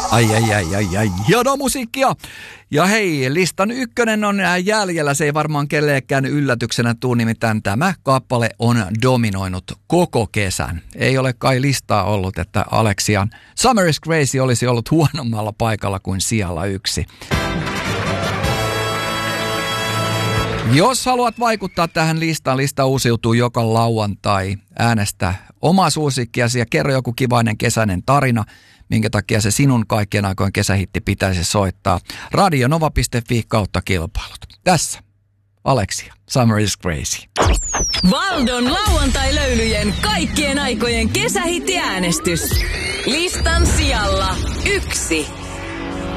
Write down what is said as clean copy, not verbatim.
Ai, hienoa musiikkia. Ja hei, listan ykkönen on jäljellä. Se ei varmaan kellekään yllätyksenä tule, nimittäin tämä kappale on dominoinut koko kesän. Ei ole kai listaa ollut, että Alexian Summer is Crazy olisi ollut huonommalla paikalla kuin sijalla 1. Jos haluat vaikuttaa tähän listaan, lista uusiutuu joka lauantai. Äänestä omaa suosikkiasi ja kerro joku kivainen kesäinen tarina, minkä takia se sinun kaikkien aikojen kesähitti pitäisi soittaa. radionova.fi/kilpailut. Tässä Alexia, Summer is Crazy. Valdon lauantai-löylyjen kaikkien aikojen kesähittiäänestys. Listan sijalla 1.